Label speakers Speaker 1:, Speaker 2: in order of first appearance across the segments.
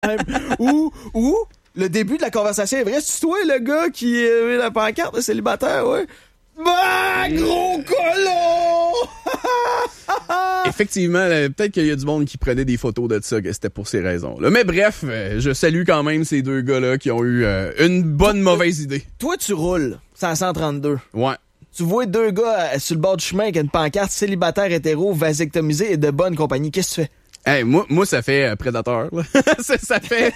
Speaker 1: même. Ou, le début de la conversation est vrai. C'est toi, le gars qui avait la pancarte de célibataire, ouais? Bah, gros colon!
Speaker 2: Effectivement, peut-être qu'il y a du monde qui prenait des photos de ça, que c'était pour ces raisons-là. Mais bref, je salue quand même ces deux gars-là qui ont eu une bonne mauvaise idée.
Speaker 1: Toi, tu roules, c'est à 132.
Speaker 2: Ouais.
Speaker 1: Tu vois deux gars sur le bord du chemin avec une pancarte célibataire hétéro, vasectomisé et de bonne compagnie. Qu'est-ce que tu fais?
Speaker 2: Hey, moi, ça fait prédateur. Là. ça fait,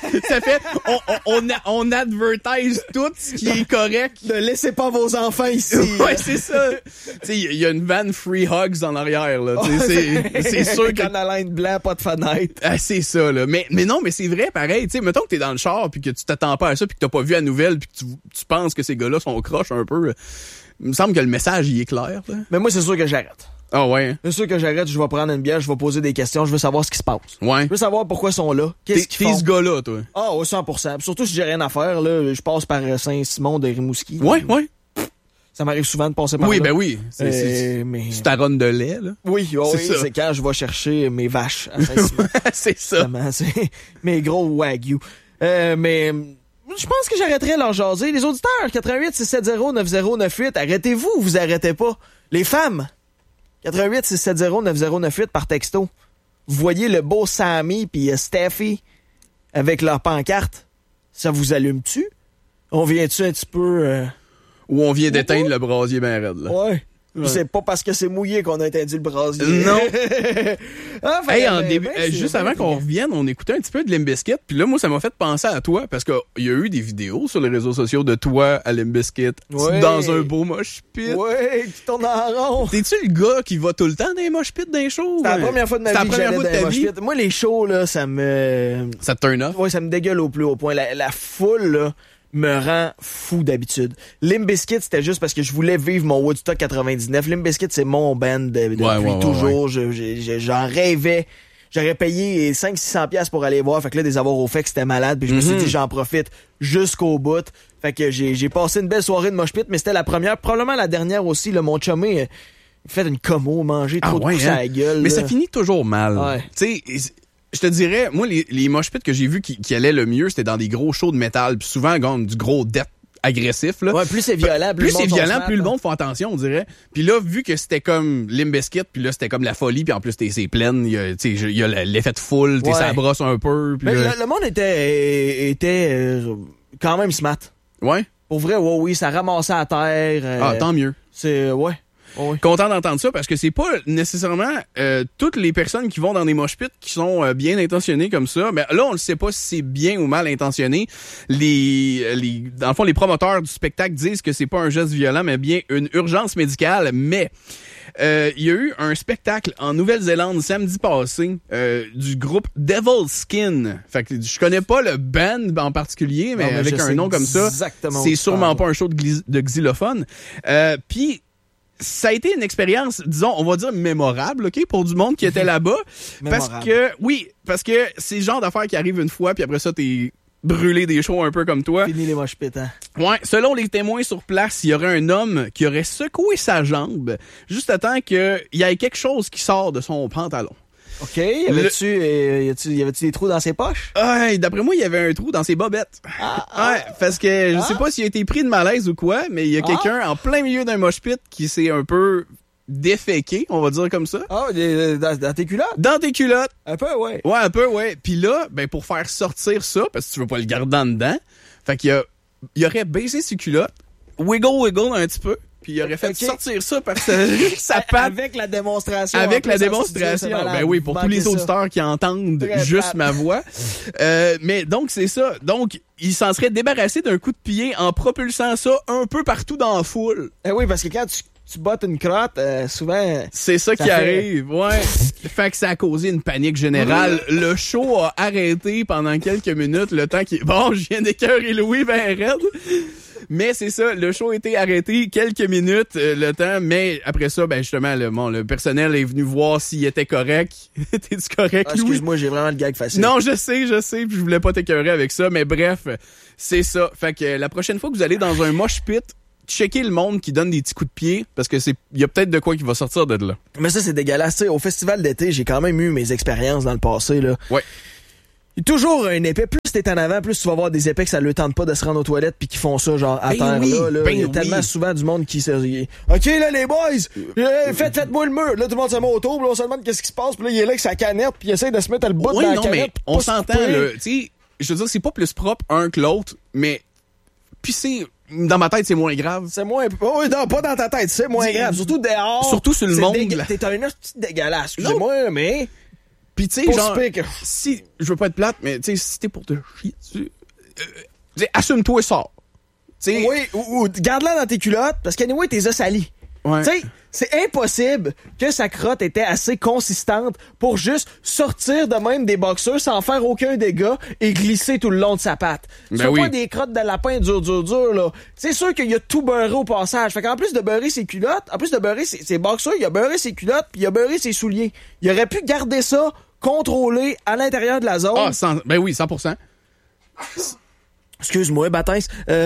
Speaker 2: on advertise tout ce qui est correct.
Speaker 1: Ne laissez pas vos enfants ici.
Speaker 2: Ouais, c'est ça. Tu sais, il y a une vanne Free Hugs en arrière, là. C'est sûr que...
Speaker 1: Canalin blanc, pas de fenêtre.
Speaker 2: Ah, c'est ça, là. Mais non, mais c'est vrai, pareil. Tu sais, mettons que t'es dans le char puis que tu t'attends pas à ça puis que t'as pas vu la nouvelle puis que tu penses que ces gars-là sont croches un peu. Il me semble que le message, il est clair, là.
Speaker 1: Mais moi, c'est sûr que j'arrête.
Speaker 2: Ah ouais.
Speaker 1: C'est sûr que j'arrête, je vais prendre une bière, je vais poser des questions, je veux savoir ce qui se passe.
Speaker 2: Ouais.
Speaker 1: Je veux savoir pourquoi ils sont là. Qu'est-ce qu'ils font.
Speaker 2: T'es ce gars-là, toi.
Speaker 1: Ah, ouais, 100%. Puis surtout si j'ai rien à faire, là, je passe par Saint-Simon de Rimouski.
Speaker 2: Ouais.
Speaker 1: Ça m'arrive souvent de passer par
Speaker 2: oui,
Speaker 1: là.
Speaker 2: Ben oui.
Speaker 1: C'est
Speaker 2: ta ronde de lait, là.
Speaker 1: Oui, c'est quand je vais chercher mes vaches à Saint-Simon.
Speaker 2: C'est ça.
Speaker 1: C'est mes gros wagyu. Mais je pense que j'arrêterai leur jaser. Les auditeurs, 88-670-9098, arrêtez-vous ou vous arrêtez pas? Les femmes, 88-670-9098 par texto. Vous voyez le beau Sammy pis Steffi avec leur pancarte. Ça vous allume-tu? On vient-tu un petit peu...
Speaker 2: Ou on vient d'éteindre le brasier ben raide, là.
Speaker 1: Ouais. Puis c'est pas parce que c'est mouillé qu'on a éteint le brasier.
Speaker 2: Non.
Speaker 1: Hey,
Speaker 2: juste avant qu'on revienne, on écoutait un petit peu de Limp Bizkit. Puis là, moi, ça m'a fait penser à toi parce qu'il y a eu des vidéos sur les réseaux sociaux de toi à Limp Bizkit dans un beau mosh pit.
Speaker 1: Ouais, qui tourne en rond.
Speaker 2: T'es-tu le gars qui va tout le temps dans les mosh pits dans les shows?
Speaker 1: C'est la première fois de ma vie que j'allais dans les mosh pits. Moi, les shows, là, ça me...
Speaker 2: Ça te turn off?
Speaker 1: Ouais, ça me dégueule au plus haut point. La foule, là, me rend fou d'habitude. Limp Bizkit, c'était juste parce que je voulais vivre mon Woodstock 99. Limp Bizkit, c'est mon band depuis toujours. J'en rêvais. J'aurais payé 500-600$ pour aller voir. Fait que là, des avoirs au fait que c'était malade. Puis je me suis dit, j'en profite jusqu'au bout. Fait que j'ai passé une belle soirée de mosh pit, mais c'était la première, probablement la dernière aussi. Là, mon chumé fait une commo, manger trop de coups à la gueule.
Speaker 2: Mais
Speaker 1: là.
Speaker 2: Ça finit toujours mal.
Speaker 1: Ouais.
Speaker 2: Tu sais... Je te dirais, moi, les mosh pits que j'ai vus qui allaient le mieux, c'était dans des gros shows de métal, puis souvent, du gros death agressif, là.
Speaker 1: Ouais, plus c'est violent,
Speaker 2: plus le monde fait attention, on dirait. Puis là, vu que c'était comme Limp Bizkit, puis là, c'était comme la folie, puis en plus, c'est plein, il y a l'effet de foule, ça brosse un peu. Puis
Speaker 1: le monde était quand même smart.
Speaker 2: Ouais.
Speaker 1: Pour vrai, oui, ça ramassait à terre.
Speaker 2: Tant mieux.
Speaker 1: C'est, ouais. Oui.
Speaker 2: Content d'entendre ça parce que c'est pas nécessairement toutes les personnes qui vont dans des mosh pits qui sont bien intentionnées comme ça. Mais là, on ne sait pas si c'est bien ou mal intentionné. Dans le fond, les promoteurs du spectacle disent que c'est pas un geste violent, mais bien une urgence médicale. Mais il y a eu un spectacle en Nouvelle-Zélande samedi passé du groupe Devil Skin. Fait que je connais pas le band en particulier, mais avec un nom comme ça, c'est sûrement pas un show de xylophone. Puis ça a été une expérience, disons, on va dire mémorable, OK, pour du monde qui était là-bas. Parce que c'est le genre d'affaire qui arrive une fois, puis après ça, t'es brûlé des shows un peu comme toi.
Speaker 1: Fini les mosh pits, hein? Ouais,
Speaker 2: selon les témoins sur place, il y aurait un homme qui aurait secoué sa jambe juste à temps qu'il y ait quelque chose qui sort de son pantalon.
Speaker 1: OK. Y avait-tu des trous dans ses poches?
Speaker 2: D'après moi, il y avait un trou dans ses bobettes. Parce que je sais pas s'il a été pris de malaise ou quoi, mais il y a quelqu'un en plein milieu d'un mosh pit qui s'est un peu déféqué, on va dire comme ça.
Speaker 1: Dans tes culottes?
Speaker 2: Dans tes culottes.
Speaker 1: Un peu, ouais.
Speaker 2: Ouais, un peu, ouais. Puis là, pour faire sortir ça, parce que tu veux pas le garder en dedans, fait qu'il il aurait baissé ses culottes, wiggle un petit peu, puis il aurait fait sortir ça par sa patte.
Speaker 1: Avec la démonstration.
Speaker 2: Avec la démonstration. Ben oui, pour tous les auditeurs qui entendent juste ma voix. Mais donc, c'est ça. Donc, il s'en serait débarrassé d'un coup de pied en propulsant ça un peu partout dans la foule.
Speaker 1: Oui, parce que quand tu bottes une crotte, souvent...
Speaker 2: C'est ça qui arrive, ouais. Fait que ça a causé une panique générale. Le show a arrêté pendant quelques minutes, le temps Bon, je viens d'écœurer Louis ben raide. Mais c'est ça, le show a été arrêté quelques minutes, le temps, mais après ça, justement, le personnel est venu voir s'il était correct. T'es-tu correct, Louis?
Speaker 1: Excuse-moi, j'ai vraiment le gag facile.
Speaker 2: Non, je sais, puis je voulais pas t'écœurer avec ça, mais bref, c'est ça. Fait que la prochaine fois que vous allez dans un mosh pit, checker le monde qui donne des petits coups de pied, parce que il y a peut-être de quoi qui va sortir de là.
Speaker 1: Mais ça, c'est dégueulasse. T'sais, au festival d'été, j'ai quand même eu mes expériences dans le passé, là.
Speaker 2: Ouais.
Speaker 1: Il y a toujours un épais. Plus t'es en avant, plus tu vas voir des épais que ça le tente pas de se rendre aux toilettes puis qui font ça genre à terre. Là. Il y a tellement souvent du monde qui se... OK, là, les boys, faites-moi le mur. Là, tout le monde se met autour, là, on se demande qu'est-ce qui se passe. Puis là, il est là avec sa canette puis il essaie de se mettre le bout dans la canette. Mais
Speaker 2: on s'entend, là. Tu sais, je veux dire, c'est pas plus propre un que l'autre, mais pisser... Dans ma tête, c'est moins grave.
Speaker 1: C'est moins... Oh, non, pas dans ta tête, c'est moins grave. Surtout dehors.
Speaker 2: Surtout sur le monde.
Speaker 1: T'es un petit dégueulasse. Excusez-moi, mais...
Speaker 2: Pis tu sais, genre, si, je veux pas être plate, mais tu sais, si t'es pour te chier dessus, assume-toi et sors. T'sais,
Speaker 1: oui, ou garde-la dans tes culottes, parce qu'anyway, t'es as salis.
Speaker 2: Ouais.
Speaker 1: Tu sais, c'est impossible que sa crotte était assez consistante pour juste sortir de même des boxeurs sans faire aucun dégât et glisser tout le long de sa patte. C'est pas des crottes de lapin dur, là. C'est sûr qu'il a tout beurré au passage. Fait qu'en plus de beurrer ses culottes, en plus de beurrer ses boxeurs, il a beurré ses culottes puis il a beurré ses souliers. Il aurait pu garder ça contrôlé à l'intérieur de la zone.
Speaker 2: Ah, ben oui, 100%.
Speaker 1: Excuse-moi, Baptiste.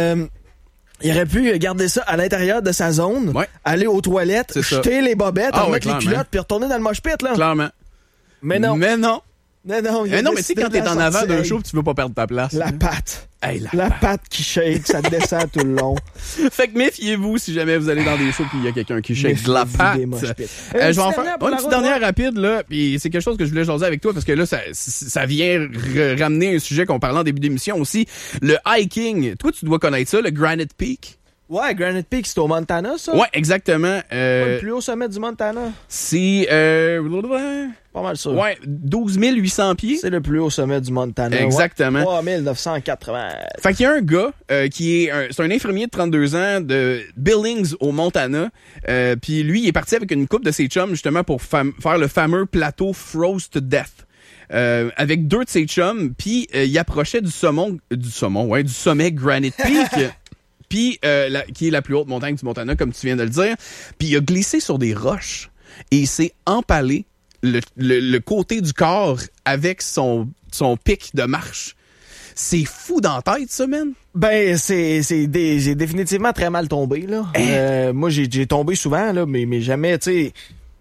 Speaker 1: Il aurait pu garder ça à l'intérieur de sa zone, aller aux toilettes, jeter les bobettes, remettre les culottes, puis retourner dans le mosh pit, là.
Speaker 2: Clairement.
Speaker 1: Mais non.
Speaker 2: Mais tu sais, quand t'es en avant d'un show, tu veux pas perdre ta place.
Speaker 1: La patte. Hey, la patte qui shake, ça descend tout le long.
Speaker 2: Fait que méfiez-vous si jamais vous allez dans des shows puis il y a quelqu'un qui shake de la patte. Je vais en faire une petite dernière rapide, là, puis c'est quelque chose que je voulais jaser avec toi parce que là, ça vient ramener un sujet qu'on parlait en début d'émission aussi. Le hiking. Toi, tu dois connaître ça, le Granite Peak.
Speaker 1: Ouais, Granite Peak, c'est au Montana, ça?
Speaker 2: Ouais, exactement.
Speaker 1: Le plus haut sommet du Montana?
Speaker 2: C'est...
Speaker 1: pas mal ça.
Speaker 2: Ouais, 12 800 pieds.
Speaker 1: C'est le plus haut sommet du Montana.
Speaker 2: Exactement.
Speaker 1: 3 980.
Speaker 2: Fait qu'il y a un gars c'est un infirmier de 32 ans de Billings au Montana. Puis lui, il est parti avec une couple de ses chums justement pour faire le fameux plateau Froze to Death. Avec 2 de ses chums, puis il approchait du sommet Granite Peak. Puis qui est la plus haute montagne du Montana, comme tu viens de le dire. Puis il a glissé sur des roches et il s'est empalé le côté du corps avec son pic de marche. C'est fou dans la tête, ça, man.
Speaker 1: Ben, j'ai définitivement très mal tombé, là. Moi, j'ai tombé souvent, là, mais jamais, tu sais...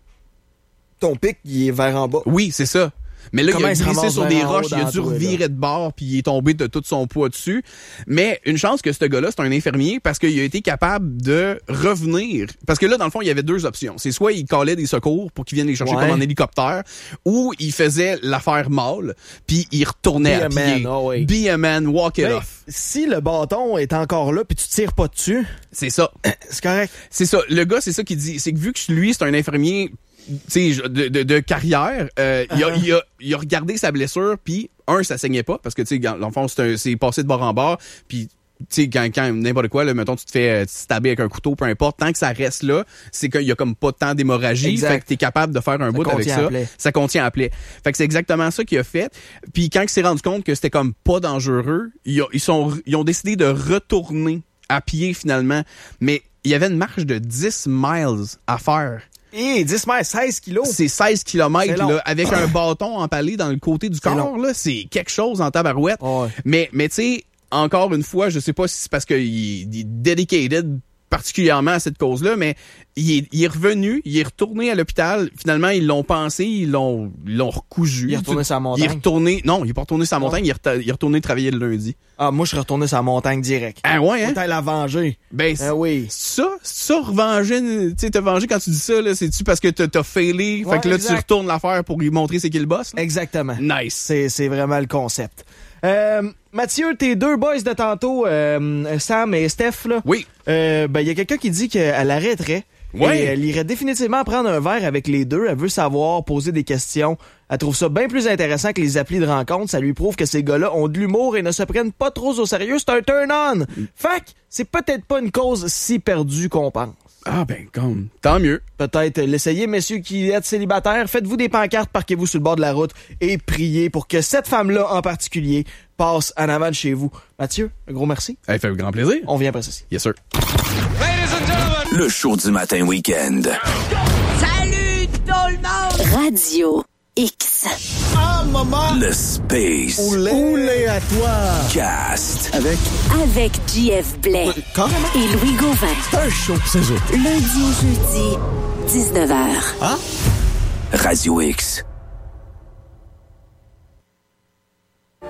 Speaker 1: Ton pic, il est vers en bas.
Speaker 2: Oui, c'est ça. Mais là, il a glissé sur des roches, il a dû revirer de bord, puis il est tombé de tout son poids dessus. Mais une chance que ce gars-là, c'est un infirmier, parce qu'il a été capable de revenir. Parce que là, dans le fond, il y avait 2 options. C'est soit il callait des secours pour qu'ils viennent les chercher comme en hélicoptère, ou il faisait l'affaire mâle, puis il retournait à pied. Be a man, walk it off.
Speaker 1: Si le bâton est encore là, puis tu tires pas dessus...
Speaker 2: C'est ça.
Speaker 1: C'est correct.
Speaker 2: C'est ça. Le gars, c'est ça qu'il dit. C'est que vu que lui, c'est un infirmier... de carrière, il a regardé sa blessure, puis ça saignait pas, parce que tu sais, dans le fond, c'est passé de bord en bord, puis tu sais, quand n'importe quoi, là, mettons, tu te fais stabber avec un couteau, peu importe, tant que ça reste là, c'est qu'il y a comme pas tant d'hémorragie, fait que t'es capable de faire un bout avec ça. Ça contient à plaie. Fait que c'est exactement ça qu'il a fait. Puis quand il s'est rendu compte que c'était comme pas dangereux, ils ont décidé de retourner à pied finalement, mais il y avait une marche de 10 miles à faire.
Speaker 1: 10 miles, 16 kilos.
Speaker 2: C'est 16 kilomètres, là, avec un bâton empalé dans le côté du corps, là. C'est quelque chose en tabarouette.
Speaker 1: Ouais.
Speaker 2: Mais tu sais, encore une fois, je sais pas si c'est parce qu'il est dedicated particulièrement à cette cause-là, mais il est revenu, il est retourné à l'hôpital. Finalement, ils l'ont pensé, ils l'ont recousu.
Speaker 1: Il est retourné sur la montagne.
Speaker 2: Il est pas retourné sur la montagne, il est retourné travailler le lundi.
Speaker 1: Ah, moi, je suis retourné sur la montagne direct.
Speaker 2: Ah ouais, hein?
Speaker 1: Peut-être la venger.
Speaker 2: Ben,
Speaker 1: oui.
Speaker 2: Ça, revenger, tu sais, te venger quand tu dis ça, là, c'est-tu parce que t'as failé, fait que là, tu retournes l'affaire pour lui montrer c'est qui le boss, là?
Speaker 1: Exactement.
Speaker 2: Nice.
Speaker 1: C'est vraiment le concept. Mathieu, tes 2 boys de tantôt, Sam et Steph, là.
Speaker 2: Oui.
Speaker 1: Y a quelqu'un qui dit qu'elle arrêterait.
Speaker 2: Ouais.
Speaker 1: Et elle irait définitivement prendre un verre avec les 2. Elle veut savoir, poser des questions. Elle trouve ça bien plus intéressant que les applis de rencontre. Ça lui prouve que ces gars-là ont de l'humour et ne se prennent pas trop au sérieux. C'est un turn-on. Fait que c'est peut-être pas une cause si perdue qu'on pense.
Speaker 2: Ah ben, comme, tant mieux.
Speaker 1: Peut-être l'essayer, messieurs qui êtes célibataires. Faites-vous des pancartes, parquez-vous sur le bord de la route et priez pour que cette femme-là en particulier passe en avant de chez vous. Mathieu, un gros merci.
Speaker 2: Ça fait un grand plaisir.
Speaker 1: On vient après ceci.
Speaker 2: Yes, sir.
Speaker 3: Le show du matin week-end.
Speaker 4: Salut tout le monde! Radio X.
Speaker 1: Ah, maman!
Speaker 3: Le Space.
Speaker 1: Oulé à toi!
Speaker 3: Cast.
Speaker 4: Avec JF Blais.
Speaker 1: Carrément.
Speaker 4: Et Louis Gauvin.
Speaker 1: C'est un show, c'est ça.
Speaker 4: Lundi au jeudi, 19h.
Speaker 1: Hein?
Speaker 3: Radio X.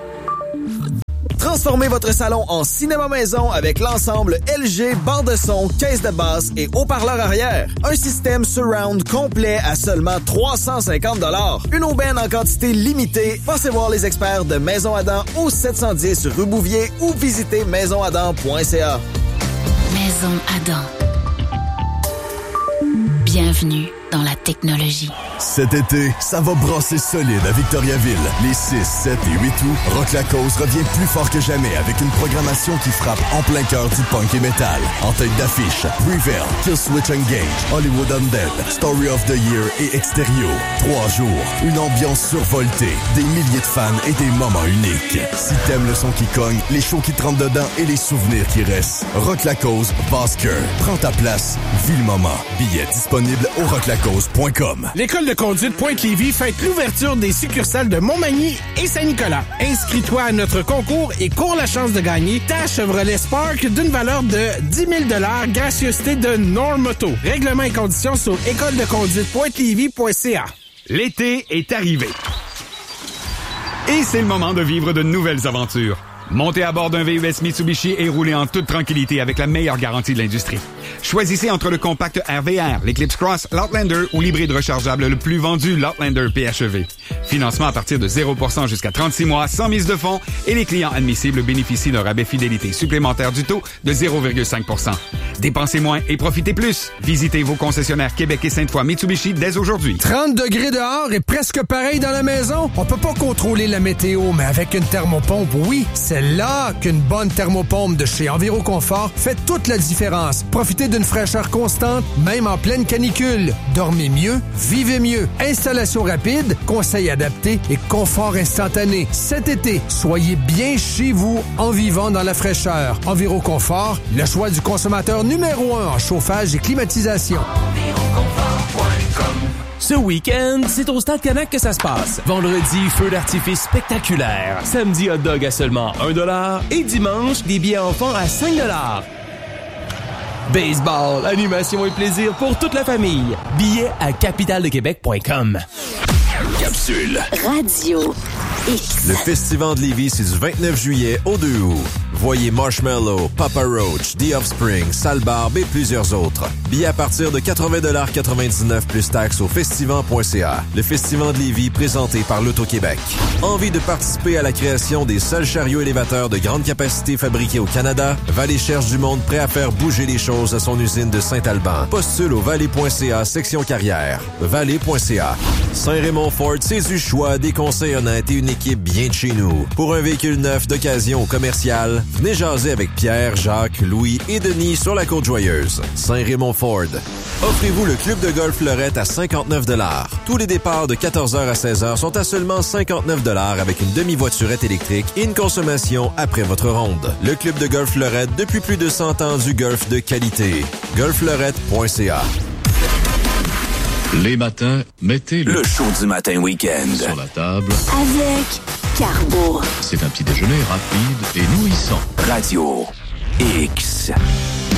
Speaker 1: Transformez votre salon en cinéma maison avec l'ensemble LG, barre de son, caisse de basse et haut-parleur arrière. Un système surround complet à seulement 350 $. Une aubaine en quantité limitée. Passez voir les experts de Maison Adam au 710 rue Bouvier ou visitez maisonadam.ca.
Speaker 4: Maison Adam. Bienvenue dans la technologie.
Speaker 5: Cet été, ça va brasser solide à Victoriaville. Les 6, 7 et 8 août, Rock La Cause revient plus fort que jamais avec une programmation qui frappe en plein cœur du punk et metal. En tête d'affiche, Prevail, Killswitch Engage, Hollywood Undead, Story of the Year et Exterio. 3 jours, une ambiance survoltée, des milliers de fans et des moments uniques. Si t'aimes le son qui cogne, les shows qui te rentrent dedans et les souvenirs qui restent, Rock La Cause, Basker. Prends ta place, vis le moment. Billets disponibles au rocklacause.com.
Speaker 6: L'école de conduite Pointe-Lévis fête l'ouverture des succursales de Montmagny et Saint-Nicolas. Inscris-toi à notre concours et cours la chance de gagner ta Chevrolet Spark d'une valeur de 10 000 $, gracieuseté de Normoto. Règlements et conditions sur écoledeconduitepointe-lévis.ca.
Speaker 7: L'été est arrivé. Et c'est le moment de vivre de nouvelles aventures. Montez à bord d'un VUS Mitsubishi et roulez en toute tranquillité avec la meilleure garantie de l'industrie. Choisissez entre le compact RVR, l'Eclipse Cross, l'Outlander ou l'hybride rechargeable le plus vendu, l'Outlander PHEV. Financement à partir de 0% jusqu'à 36 mois, sans mise de fonds, et les clients admissibles bénéficient d'un rabais fidélité supplémentaire du taux de 0,5%. Dépensez moins et profitez plus. Visitez vos concessionnaires Québec et Sainte-Foy Mitsubishi dès aujourd'hui.
Speaker 8: 30 degrés dehors et presque pareil dans la maison? On peut pas contrôler la météo, mais avec une thermopompe, oui, c'est là qu'une bonne thermopompe de chez Enviroconfort fait toute la différence. Profitez d'une fraîcheur constante, même en pleine canicule. Dormez mieux, vivez mieux. Installation rapide, conseils adaptés et confort instantané. Cet été, soyez bien chez vous en vivant dans la fraîcheur. Enviroconfort, le choix du consommateur numéro 1 en chauffage et climatisation.
Speaker 9: Ce week-end, c'est au Stade Canac que ça se passe. Vendredi, feu d'artifice spectaculaire. Samedi, hot dog à seulement 1 $. Et dimanche, des billets enfants à 5 $. Baseball, animation et plaisir pour toute la famille. Billets à capitaledequebec.com.
Speaker 3: Capsule.
Speaker 4: Radio X.
Speaker 5: Le Festival de Lévis, c'est du 29 juillet au 2 août. Voyez Marshmello, Papa Roach, The Offspring, Sale Barbe et plusieurs autres. Billets à partir de 80,99 $ plus taxes au festival.ca. Le Festival de Lévis présenté par l'Auto-Québec. Envie de participer à la création des seuls chariots élévateurs de grande capacité fabriqués au Canada? Vallée cherche du monde prêt à faire bouger les choses à son usine de Saint-Alban. Postule au vallée.ca, section carrière. Vallée.ca. Saint-Raymond Ford, c'est du choix, des conseils honnêtes et une équipe bien de chez nous. Pour un véhicule neuf d'occasion ou commercial, venez jaser avec Pierre, Jacques, Louis et Denis sur la Côte-Joyeuse. Saint-Raymond Ford. Offrez-vous le club de golf Fleurette à 59 $. Tous les départs de 14h à 16h sont à seulement 59 $ avec une demi-voiturette électrique et une consommation après votre ronde. Le club de golf Fleurette depuis plus de 100 ans du golf de qualité. golffleurette.ca.
Speaker 3: Les matins, mettez le show du matin week-end sur la table.
Speaker 4: Avec Carbo.
Speaker 3: C'est un petit déjeuner rapide et nourrissant. Radio X.